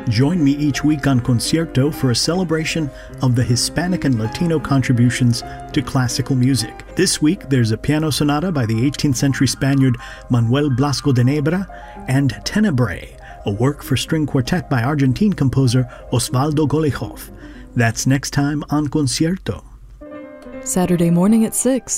Join me each week on Concierto for a celebration of the Hispanic and Latino contributions to classical music. This week, there's a piano sonata by the 18th century Spaniard Manuel Blasco de Nebra and Tenebrae, a work for string quartet by Argentine composer Osvaldo Golijov. That's next time on Concierto. Saturday morning at 6.